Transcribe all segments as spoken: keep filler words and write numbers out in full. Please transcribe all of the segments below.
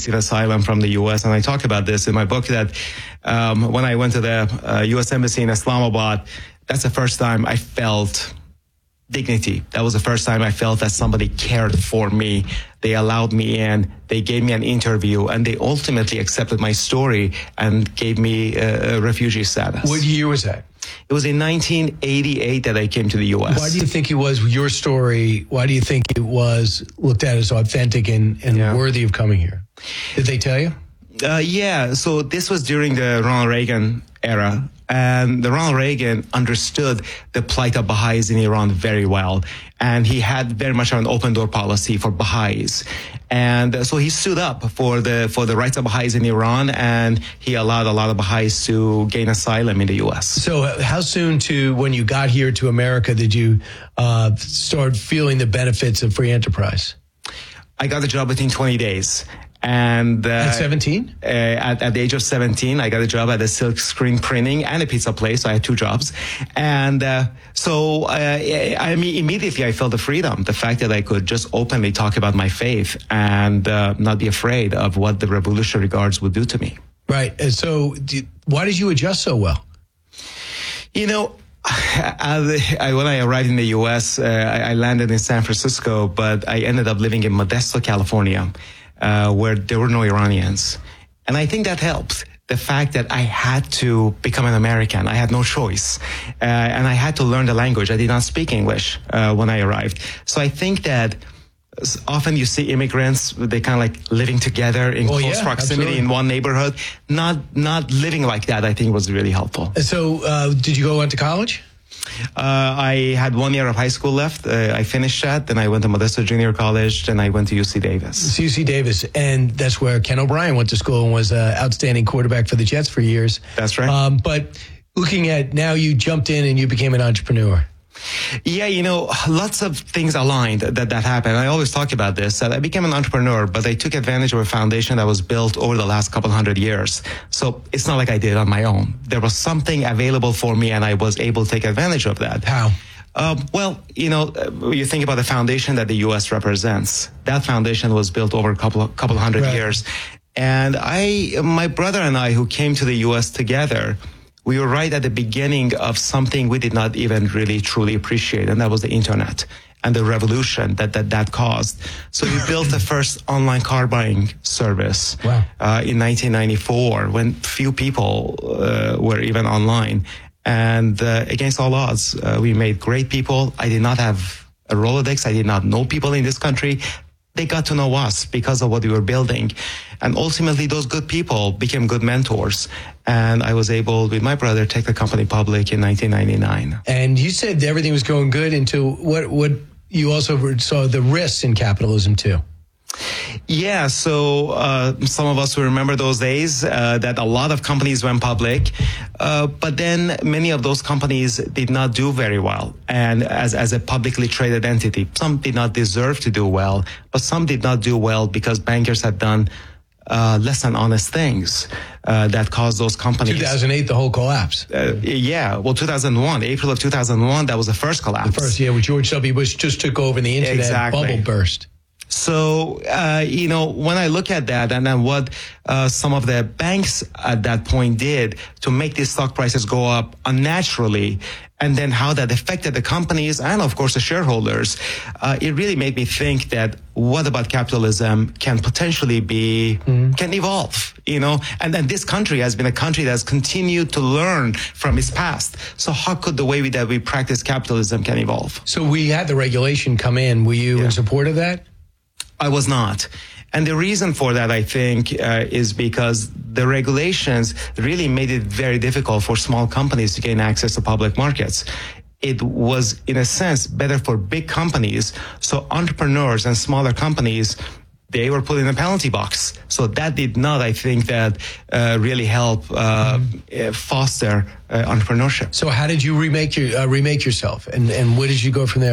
seek asylum from the U S. And I talk about this in my book that um, when I went to the uh, U S Embassy in Islamabad, that's the first time I felt dignity. That was the first time I felt that somebody cared for me. They allowed me in, they gave me an interview, and they ultimately accepted my story and gave me a, a refugee status. What year was that? It was in nineteen eighty-eight that I came to the U S. Why do you think it was your story? Why do you think it was looked at as authentic and, and yeah. worthy of coming here? Did they tell you? Uh, yeah. So this was during the Ronald Reagan era. And the Ronald Reagan understood the plight of Baha'is in Iran very well. And he had very much an open door policy for Baha'is. And so he stood up for the for the rights of Baha'is in Iran, and he allowed a lot of Baha'is to gain asylum in the U S. So how soon to when you got here to America did you uh, start feeling the benefits of free enterprise? I got the job within twenty days. And uh, at seventeen? Uh, at, at the age of seventeen, I got a job at a silk screen printing and a pizza place. So I had two jobs. And uh, so uh, I mean, immediately I felt the freedom, the fact that I could just openly talk about my faith and uh, not be afraid of what the Revolutionary Guards would do to me. Right. And so did, why did you adjust so well? You know, I, I, when I arrived in the U S, uh, I, I landed in San Francisco, but I ended up living in Modesto, California. Uh, where there were no Iranians. And I think that helped. The fact that I had to become an American. I had no choice. Uh, and I had to learn the language. I did not speak English uh, when I arrived. So I think that often you see immigrants, they kind of like living together in oh, close yeah, proximity absolutely. in one neighborhood. Not not living like that, I think, was really helpful. So uh, did you go on to college? Uh, I had one year of high school left. Uh, I finished that. Then I went to Modesto Junior College. Then I went to U C Davis. U C Davis. And that's where Ken O'Brien went to school and was an outstanding quarterback for the Jets for years. That's right. Um, but looking at now, you jumped in and you became an entrepreneur. Yeah, you know, lots of things aligned that that happened. I always talk about this, that I became an entrepreneur, but I took advantage of a foundation that was built over the last couple hundred years. So it's not like I did it on my own. There was something available for me, and I was able to take advantage of that. How? Um, well, you know, you think about the foundation that the U S represents. That foundation was built over a couple couple hundred right. years. And I, my brother and I, who came to the U S together, we were right at the beginning of something we did not even really truly appreciate, and that was the internet and the revolution that that, that caused. So we built the first online car buying service wow. uh, in nineteen ninety-four, when few people uh, were even online. And uh, against all odds, uh, we made great people. I did not have a Rolodex. I did not know people in this country. They got to know us because of what we were building. And ultimately, those good people became good mentors. And I was able, with my brother, take the company public in nineteen ninety-nine. And you said everything was going good until what, what you also saw the risks in capitalism, too. Yeah, so uh, some of us will remember those days uh, that a lot of companies went public, uh, but then many of those companies did not do very well. And as, as a publicly traded entity, some did not deserve to do well, but some did not do well because bankers had done uh, less than honest things uh, that caused those companies. two thousand eight, the whole collapse. Uh, yeah, well, two thousand one, April of two thousand one, that was the first collapse. The first, yeah, when George W. Bush just took over and the internet exactly. bubble burst. So, uh, you know, when I look at that and then what uh, some of the banks at that point did to make these stock prices go up unnaturally, and then how that affected the companies and, of course, the shareholders, uh, it really made me think that what about capitalism can potentially be, mm-hmm. can evolve, you know? And then this country has been a country that's continued to learn from its past. So how could the way we, that we practice capitalism can evolve? So we had the regulation come in. Were you yeah. in support of that? I was not. And the reason for that, I think, uh, is because the regulations really made it very difficult for small companies to gain access to public markets. It was, in a sense, better for big companies. So entrepreneurs and smaller companies, they were put in a penalty box. So that did not, I think, that uh, really help uh, mm-hmm. foster uh, entrepreneurship. So how did you remake your uh, remake yourself, and and where did you go from there?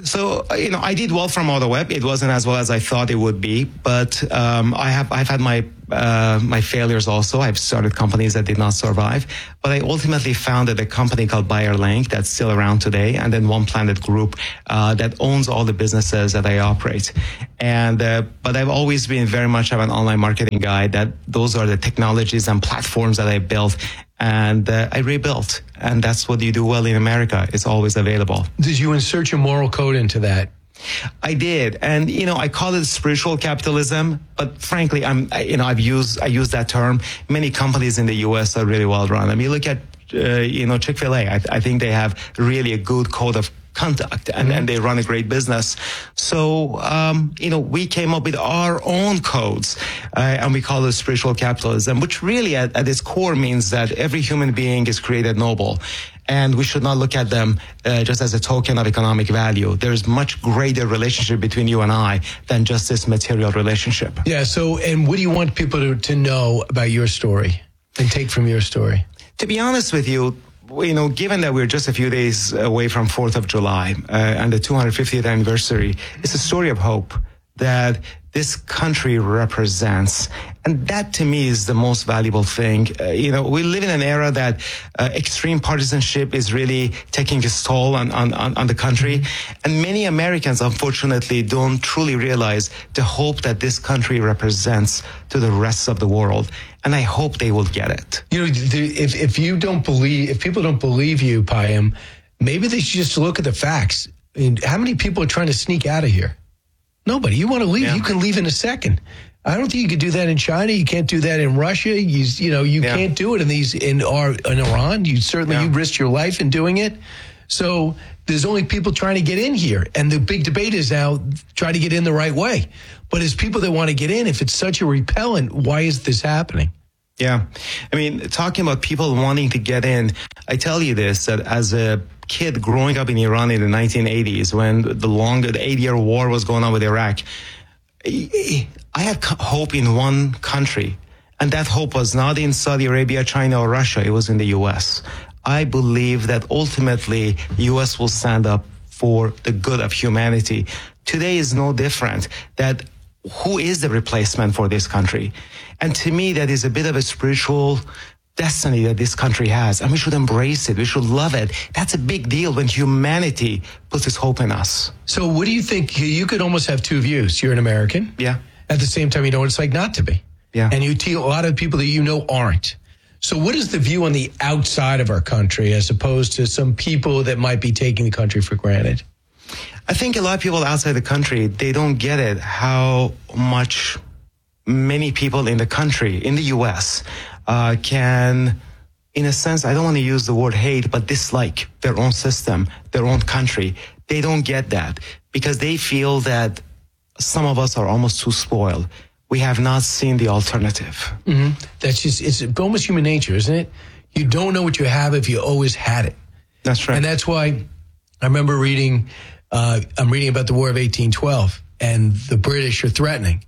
So, you know, I did well from all the web. It wasn't as well as I thought it would be, but um, I have, I've had my uh, my failures also. I've started companies that did not survive, but I ultimately founded a company called BuyerLink that's still around today, and then One Planet Group uh, that owns all the businesses that I operate. And uh, but I've always been very much of an online marketing guy. That those are the technologies and platforms that I built. And uh, I rebuilt. And that's what you do well in America. It's always available. Did you insert your moral code into that? I did. And, you know, I call it spiritual capitalism. But frankly, I'm, I, you know, I've used, I use that term. Many companies in the U S are really well run. I mean, look at, uh, you know, Chick-fil-A. I, I think they have really a good code of conduct, and, mm-hmm. and they run a great business. So, um, you know, we came up with our own codes, uh, and we call it spiritual capitalism, which really at, at its core means that every human being is created noble. And we should not look at them uh, just as a token of economic value. There's much greater relationship between you and I than just this material relationship. Yeah. So, and what do you want people to, to know about your story and take from your story? To be honest with you, you know, given that we're just a few days away from fourth of July uh, and the two hundred fiftieth anniversary, it's a story of hope that this country represents. And that, to me, is the most valuable thing. Uh, you know, we live in an era that uh, extreme partisanship is really taking its toll on, on, on the country. And many Americans, unfortunately, don't truly realize the hope that this country represents to the rest of the world. And I hope they will get it. You know, if, if you don't believe, if people don't believe you, Payam, maybe they should just look at the facts. I mean, how many people are trying to sneak out of here? Nobody. You want to leave, yeah. You can leave in a second. I don't think you could do that in China. You can't do that in Russia. You, you know, you yeah. can't do it in these in our in Iran. You certainly yeah. you risked your life in doing it. So there's only people trying to get in here, and the big debate is now try to get in the right way. But as people that want to get in, if it's such a repellent, why is this happening? Yeah, I mean, talking about people wanting to get in, I tell you this, that as a kid growing up in Iran in the nineteen eighties, when the long, the eight-year war was going on with Iraq, I had hope in one country, and that hope was not in Saudi Arabia, China, or Russia. It was in the U S. I believe that ultimately U S will stand up for the good of humanity. Today is no different. That who is the replacement for this country? And to me, that is a bit of a spiritual destiny that this country has, and we should embrace it. We should love it. That's a big deal when humanity puts its hope in us. So what do you think? You could almost have two views. You're an American. Yeah. At the same time, you know what it's like not to be. Yeah. And you tell a lot of people that you know aren't. So what is the view on the outside of our country as opposed to some people that might be taking the country for granted? I think a lot of people outside the country, they don't get it, how much many people in the country, in the U S, uh, can, in a sense, I don't want to use the word hate, but dislike their own system, their own country. They don't get that because they feel that some of us are almost too spoiled. We have not seen the alternative. Mm-hmm. That's just, it's almost human nature, isn't it? You don't know what you have if you always had it. That's right. And that's why I remember reading, uh, I'm reading about the War of eighteen twelve, and the British are threatening.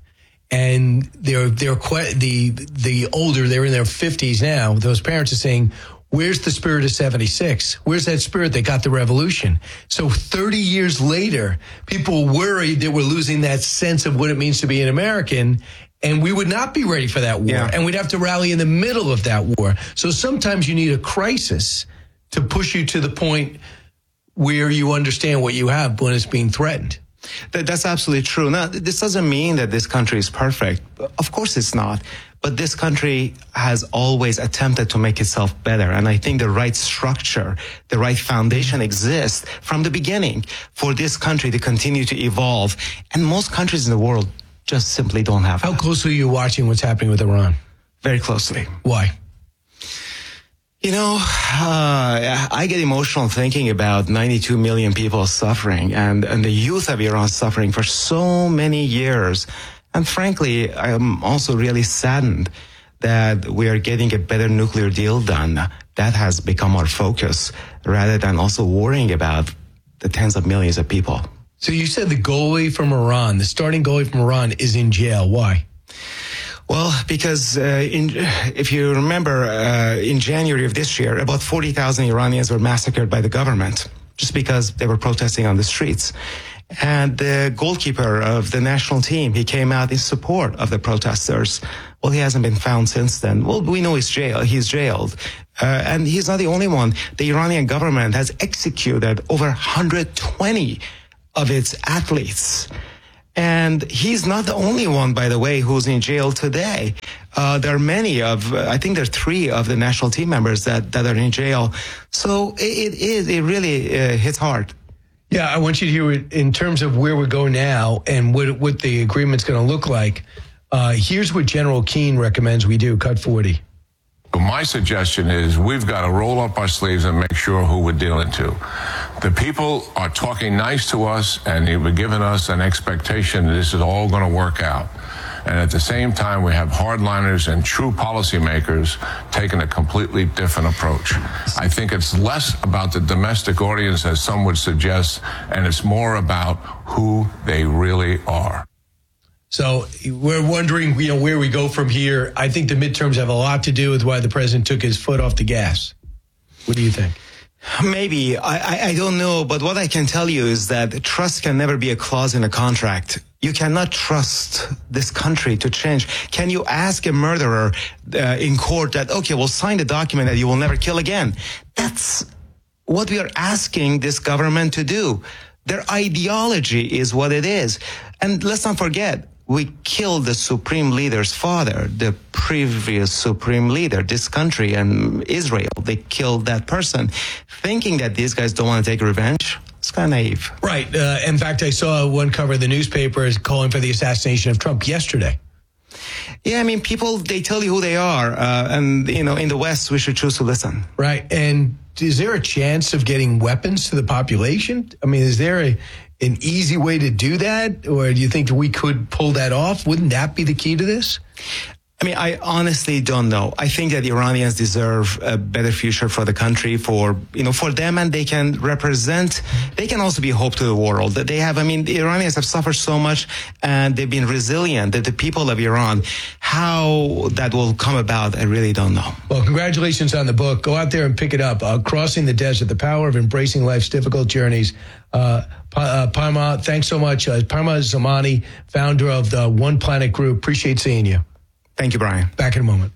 And they're, they're quite, the, the older, they're in their fifties now, those parents are saying, where's the spirit of seventy-six? Where's that spirit that got the revolution? So thirty years later, people worried that we're losing that sense of what it means to be an American, and we would not be ready for that war. Yeah. And we'd have to rally in the middle of that war. So sometimes you need a crisis to push you to the point where you understand what you have when it's being threatened. That, that's absolutely true. Now, this doesn't mean that this country is perfect. Of course it's not. But this country has always attempted to make itself better. And I think the right structure, the right foundation exists from the beginning for this country to continue to evolve. And most countries in the world just simply don't have How that. closely are you watching what's happening with Iran? Very closely. Why? You know, uh, I get emotional thinking about ninety-two million people suffering and, and the youth of Iran suffering for so many years. And frankly, I'm also really saddened that we are getting a better nuclear deal done. That has become our focus rather than also worrying about the tens of millions of people. So you said the goalie from Iran, the starting goalie from Iran is in jail. Why? Well, because uh, in, if you remember, uh, in January of this year, about forty thousand Iranians were massacred by the government. just because they were protesting on the streets. And the goalkeeper of the national team, he came out in support of the protesters. Well, he hasn't been found since then. Well, we know he's jail. He's jailed. Uh, and he's not the only one. The Iranian government has executed over one hundred twenty of its athletes. And he's not the only one, by the way, who's in jail today. Uh, there are many of, uh, I think there are three of the national team members that, that are in jail. So it, it is, it really uh, hits hard. Yeah, I want you to hear it in terms of where we go now and what, what the agreement's going to look like. Uh, here's what General Keane recommends we do. Cut forty. My suggestion is we've got to roll up our sleeves and make sure who we're dealing to. The people are talking nice to us, and they've given us an expectation that this is all going to work out. And at the same time, we have hardliners and true policymakers taking a completely different approach. I think it's less about the domestic audience, as some would suggest, and it's more about who they really are. So we're wondering, you know, where we go from here. I think the midterms have a lot to do with why the president took his foot off the gas. What do you think? Maybe. I, I, I don't know. But what I can tell you is that trust can never be a clause in a contract. You cannot trust this country to change. Can you ask a murderer uh, in court that, okay, we'll sign the document that you will never kill again? That's what we are asking this government to do. Their ideology is what it is. And let's not forget, we killed the supreme leader's father, the previous supreme leader, this country and Israel. They killed that person. Thinking that these guys don't want to take revenge, it's kind of naive. Right. Uh, in fact, I saw one cover in the newspaper calling for the assassination of Trump yesterday. Yeah, I mean, people, they tell you who they are. Uh, and, you know, in the West, we should choose to listen. Right. And is there a chance of getting weapons to the population? I mean, is there a... an easy way to do that? Or do you think we could pull that off? Wouldn't that be the key to this? I mean, I honestly don't know. I think that the Iranians deserve a better future for the country, for, you know, for them, and they can represent, they can also be hope to the world. That they have, I mean, the Iranians have suffered so much and they've been resilient, that the people of Iran, how that will come about, I really don't know. Well, congratulations on the book. Go out there and pick it up. Uh, Crossing the Desert, The Power of Embracing Life's Difficult Journeys. Uh, uh, Parma, thanks so much. Uh, Parma Zamani, founder of the One Planet Group. Appreciate seeing you. Thank you, Brian. Back in a moment.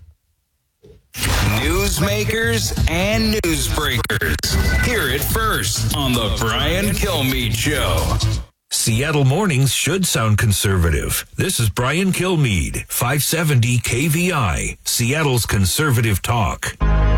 Newsmakers and newsbreakers. Hear it first on the Brian Kilmeade Show. Seattle mornings should sound conservative. This is Brian Kilmeade, five seventy K V I, Seattle's conservative talk.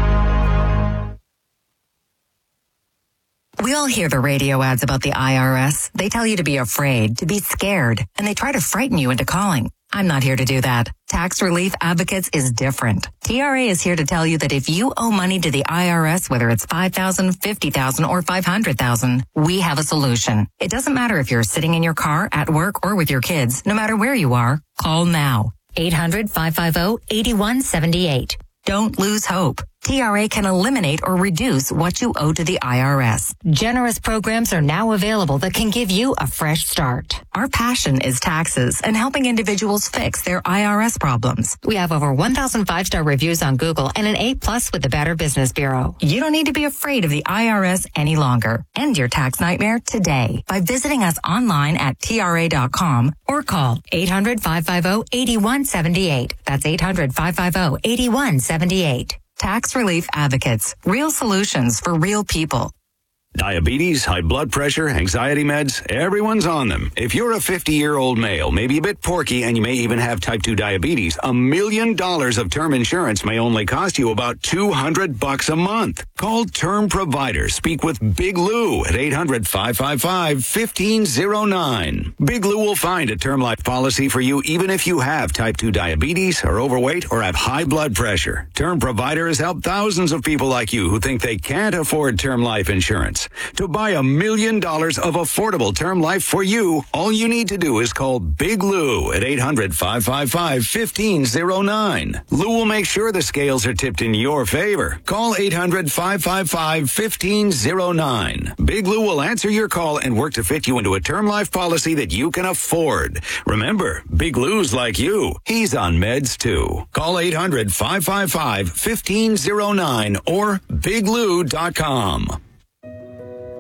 We all hear the radio ads about the I R S. They tell you to be afraid, to be scared, and they try to frighten you into calling. I'm not here to do that. Tax Relief Advocates is different. T R A is here to tell you that if you owe money to the I R S, whether it's five thousand dollars, fifty thousand dollars, or five hundred thousand dollars, we have a solution. It doesn't matter if you're sitting in your car, at work, or with your kids. No matter where you are, call now. eight hundred, five five zero, eight one seven eight. Don't lose hope. T R A can eliminate or reduce what you owe to the I R S. Generous programs are now available that can give you a fresh start. Our passion is taxes and helping individuals fix their I R S problems. We have over one thousand five-star reviews on Google and an A plus with the Better Business Bureau. You don't need to be afraid of the I R S any longer. End your tax nightmare today by visiting us online at T R A dot com or call eight hundred, five five zero, eight one seven eight. That's eight hundred, five five zero, eight one seven eight. Tax Relief Advocates. Real solutions for real people. Diabetes, high blood pressure, anxiety meds, everyone's on them. If you're a fifty-year-old male, maybe a bit porky, and you may even have type two diabetes, a million dollars of term insurance may only cost you about two hundred bucks a month. Call Term Provider. Speak with Big Lou at eight hundred, five five five, one five zero nine. Big Lou will find a term life policy for you even if you have type two diabetes, are overweight, or have high blood pressure. Term Provider has helped thousands of people like you who think they can't afford term life insurance. To buy a million dollars of affordable term life for you, all you need to do is call Big Lou at eight hundred, five five five, one five zero nine. Lou will make sure the scales are tipped in your favor. Call eight hundred, five five five, one five zero nine. Big Lou will answer your call and work to fit you into a term life policy that you can afford. Remember, Big Lou's like you. He's on meds too. Call eight hundred, five five five, one five zero nine or big lou dot com.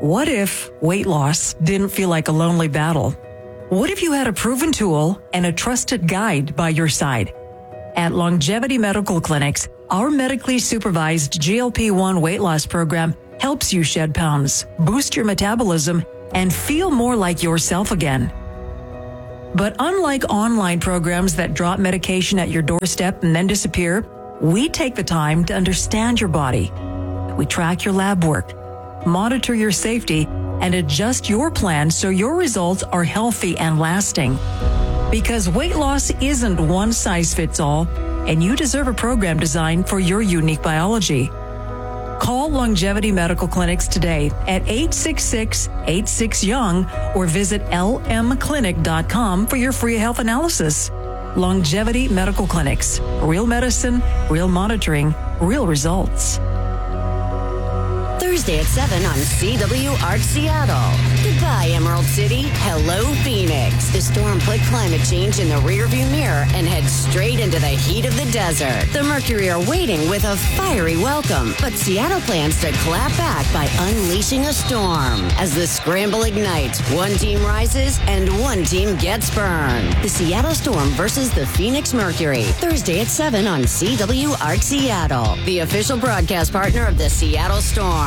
What if weight loss didn't feel like a lonely battle? What if you had a proven tool and a trusted guide by your side? At Longevity Medical Clinics, our medically supervised G L P one weight loss program helps you shed pounds, boost your metabolism, and feel more like yourself again. But unlike online programs that drop medication at your doorstep and then disappear, we take the time to understand your body. We track your lab work, monitor your safety, and adjust your plan so your results are healthy and lasting. Because weight loss isn't one size fits all, and you deserve a program designed for your unique biology. Call Longevity Medical Clinics today at eight six six, eight six, young or visit L M clinic dot com for your free health analysis. Longevity Medical Clinics. Real medicine, real monitoring, real results. Thursday at seven on C W Art Seattle. Goodbye, Emerald City. Hello, Phoenix. The storm put climate change in the rearview mirror and heads straight into the heat of the desert. The Mercury are waiting with a fiery welcome, but Seattle plans to clap back by unleashing a storm. As the scramble ignites, one team rises and one team gets burned. The Seattle Storm versus the Phoenix Mercury. Thursday at seven on C W Art Seattle, the official broadcast partner of the Seattle Storm.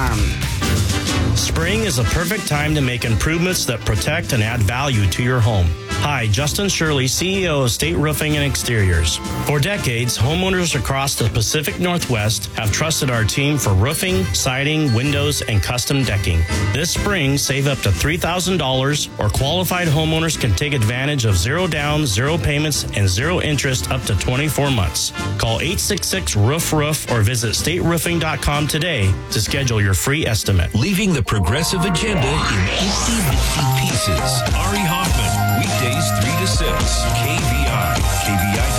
Spring is a perfect time to make improvements that protect and add value to your home. Hi, Justin Shirley, C E O of State Roofing and Exteriors. For decades, homeowners across the Pacific Northwest have trusted our team for roofing, siding, windows, and custom decking. This spring, save up to three thousand dollars, or qualified homeowners can take advantage of zero down, zero payments, and zero interest up to twenty-four months. Call eight six six, roof roof or visit state roofing dot com today to schedule your free estimate. Leaving the progressive agenda in itsy bitsy pieces. Ari Hoffman, weekdays three to six, K V I, K V I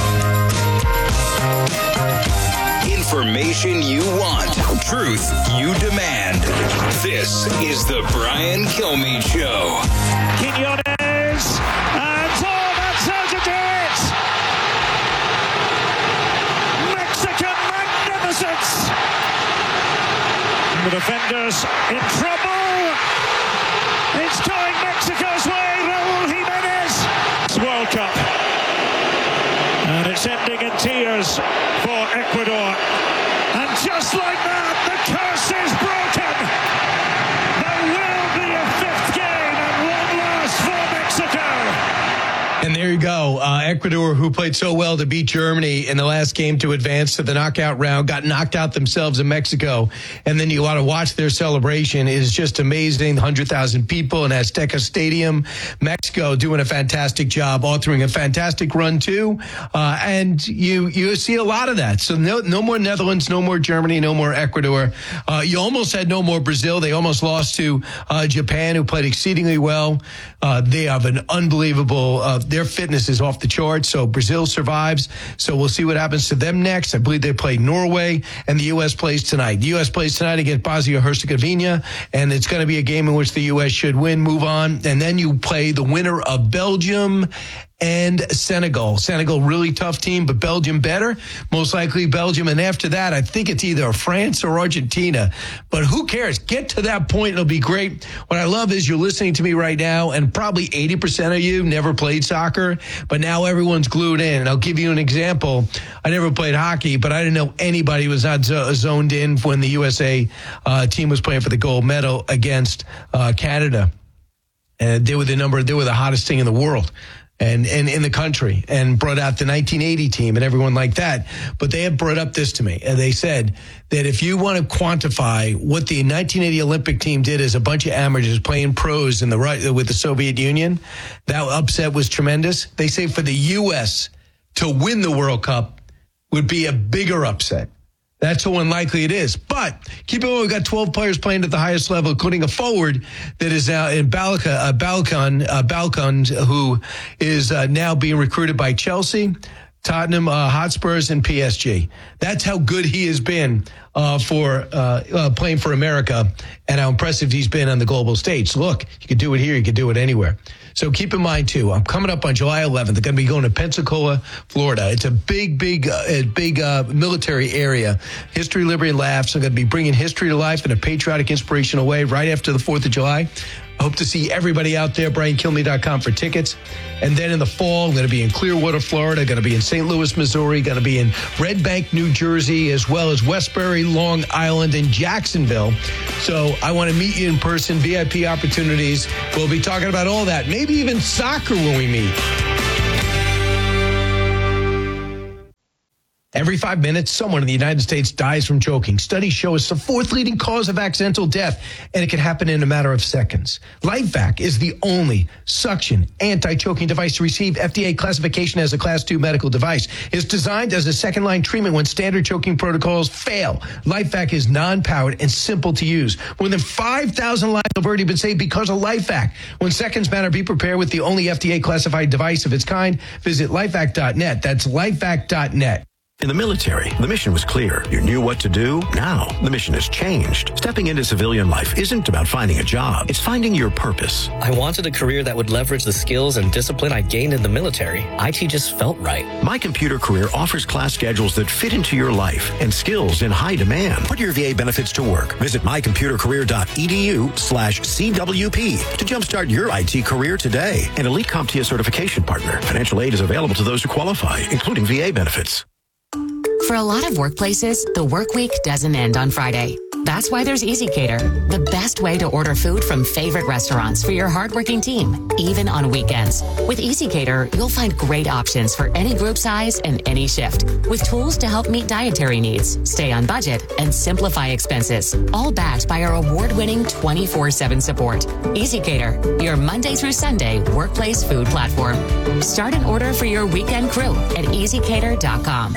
dot com. Information you want, truth you demand. This is the Brian Kilmeade Show. Quinones, and oh, that's how to do it! Mexican magnificence! The defenders in trouble. It's going Mexico's way. Raúl Jiménez. It's World Cup. And it's ending in tears for Ecuador. And just like that, the curse is broken. There will be a fifth game at long last for Mexico. And there you go. Uh, Ecuador, who played so well to beat Germany in the last game to advance to the knockout round, got knocked out themselves in Mexico. And then you want to watch their celebration. It is just amazing. one hundred thousand people in Azteca Stadium. Mexico doing a fantastic job, authoring a fantastic run, too. Uh, and you you see a lot of that. So no, no more Netherlands, no more Germany, no more Ecuador. Uh, you almost had no more Brazil. They almost lost to uh, Japan, who played exceedingly well. Uh, they have an unbelievable, uh, their fitness is off the charts. So Brazil survives. So we'll see what happens to them next. I believe they play Norway, and the U S plays tonight. The U S plays tonight against Bosnia-Herzegovina, and it's going to be a game in which the U S should win, move on. And then you play the winner of Belgium and Senegal. Senegal, really tough team, but Belgium better. Most likely Belgium. And after that, I think it's either France or Argentina. But who cares? Get to that point. It'll be great. What I love is you're listening to me right now, and probably eighty percent of you never played soccer, but now everyone's glued in. And I'll give you an example. I never played hockey, but I didn't know anybody was not zo- zoned in when the U S A uh, team was playing for the gold medal against uh, Canada. And they were the number, they were the hottest thing in the world. And, and in the country, and brought out the nineteen eighty team and everyone like that. But they have brought up this to me. And they said that if you want to quantify what the nineteen eighty Olympic team did as a bunch of amateurs playing pros in the with the Soviet Union, that upset was tremendous. They say for the U S to win the World Cup would be a bigger upset. That's how unlikely it is. But keep in mind, we've got twelve players playing at the highest level, including a forward that is now in Balkan, uh, Balkan, uh, Balkan, who is uh, now being recruited by Chelsea. Tottenham uh, Hotspurs, and P S G. That's how good he has been uh, for uh, uh, playing for America and how impressive he's been on the global stage. Look, you can do it here, you can do it anywhere. So keep in mind, too, I'm coming up on July eleventh. They're going to be going to Pensacola, Florida. It's a big, big, uh, big uh, military area. History, Liberty, and Laughs. I'm going to be bringing history to life in a patriotic, inspirational way right after the fourth of July. I hope to see everybody out there, brian kilmeade dot com for tickets. And then in the fall, I'm going to be in Clearwater, Florida, going to be in Saint Louis, Missouri, going to be in Red Bank, New Jersey, as well as Westbury, Long Island, and Jacksonville. So I want to meet you in person, V I P opportunities. We'll be talking about all that, maybe even soccer when we meet. Every five minutes, someone in the United States dies from choking. Studies show it's the fourth leading cause of accidental death, and it can happen in a matter of seconds. LifeVac is the only suction anti-choking device to receive F D A classification as a class two medical device. It's designed as a second-line treatment when standard choking protocols fail. LifeVac is non-powered and simple to use. More than five thousand lives have already been saved because of LifeVac. When seconds matter, be prepared with the only F D A classified device of its kind. Visit lifevac dot net. That's lifevac dot net. In the military, the mission was clear. You knew what to do. Now, the mission has changed. Stepping into civilian life isn't about finding a job. It's finding your purpose. I wanted a career that would leverage the skills and discipline I gained in the military. I T just felt right. My Computer Career offers class schedules that fit into your life and skills in high demand. Put your V A benefits to work. Visit my computer career dot e d u slash C W P to jumpstart your I T career today. An Elite CompTIA certification partner. Financial aid is available to those who qualify, including V A benefits. For a lot of workplaces, the work week doesn't end on Friday. That's why there's EasyCater, the best way to order food from favorite restaurants for your hardworking team, even on weekends. With EasyCater, you'll find great options for any group size and any shift, with tools to help meet dietary needs, stay on budget, and simplify expenses, all backed by our award-winning twenty-four seven support. EasyCater, your Monday through Sunday workplace food platform. Start an order for your weekend crew at easy cater dot com.